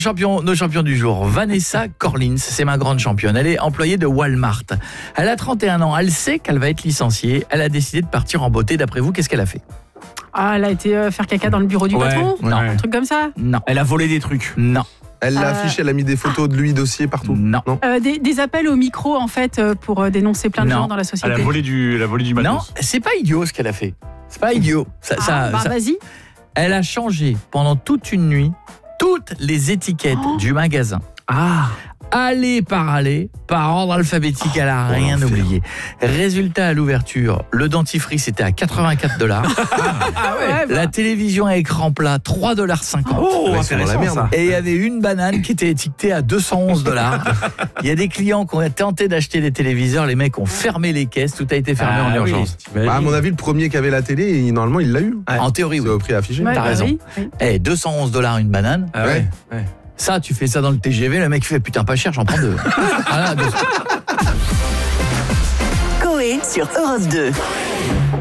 Nos champions du jour, Vanessa Corlins, c'est ma grande championne. Elle est employée de Walmart. Elle a 31 ans, elle sait qu'elle va être licenciée. Elle a décidé de partir en beauté. D'après vous, qu'est-ce qu'elle a fait? Ah, elle a été faire caca dans le bureau du patron? Non. Un truc comme ça? Non. Elle a volé des trucs. Non. Elle l'a affiché, elle a mis des photos de lui, dossier partout. Non. Des appels au micro, en fait, pour dénoncer plein de gens dans la société. Elle a volé du matos. Non, c'est pas idiot ce qu'elle a fait. C'est pas idiot. Vas-y. Elle a changé pendant toute une nuit toutes les étiquettes du magasin. Allée par ordre alphabétique, elle a rien oublié. Résultat à l'ouverture, le dentifrice était à $84. La télévision à écran plat, $3,50. Oh, intéressant ça. Et il y avait une banane qui était étiquetée à $211. Il y a des clients qui ont tenté d'acheter des téléviseurs, les mecs ont fermé les caisses, tout a été fermé en urgence. À mon avis, le premier qui avait la télé, normalement, il l'a eu. En théorie, oui. C'est au prix affiché. T'as raison. $211 une banane. Ouais. Ça, tu fais ça dans le TGV, le mec fait putain pas cher, j'en prends deux. Voilà, Coé sur Europe 2.